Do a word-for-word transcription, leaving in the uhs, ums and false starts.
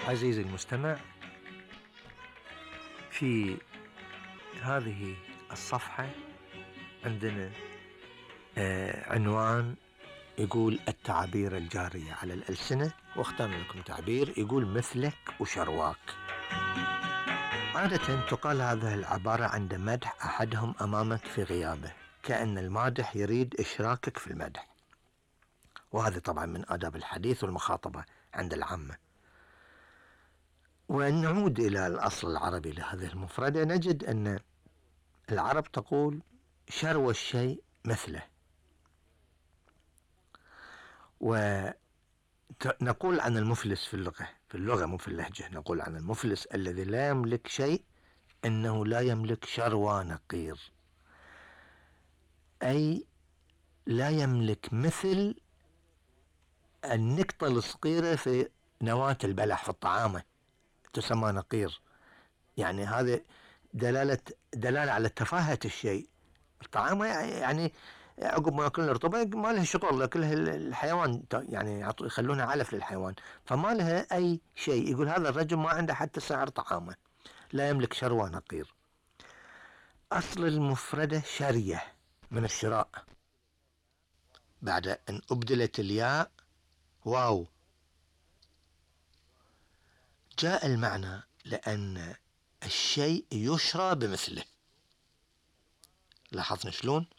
عزيزي المستمع، في هذه الصفحة عندنا آه عنوان يقول التعابير الجارية على الألسنة، واخترنا لكم تعبير يقول مثلك وشرواك. عادة تقال هذه العبارة عند مدح أحدهم أمامك في غيابه، كأن المادح يريد إشراكك في المدح، وهذا طبعا من آداب الحديث والمخاطبة عند العامة. وأن نعود إلى الأصل العربي لهذه المفردة، نجد أن العرب تقول شروى الشيء مثله، ونقول عن المفلس في اللغة في اللغة مو في اللهجة، نقول عن المفلس الذي لا يملك شيء أنه لا يملك شروى نقير، أي لا يملك مثل النقطة الصغيرة في نواة البلح في الطعامة، تسمى نقير. يعني هذا دلالة دلالة على تفاهة الشيء. الطعامة يعني عقب ما ياكلون الرطوبة ما لها شغل، ياكلها الحيوان، يعني يخلونها علف للحيوان، فما لها أي شيء. يقول هذا الرجل ما عنده حتى سعر طعامه، لا يملك شروى نقير. أصل المفردة شرية من الشراء، بعد أن أبدلت الياء واو جاء المعنى لأن الشيء يشرى بمثله. لاحظنا شلون؟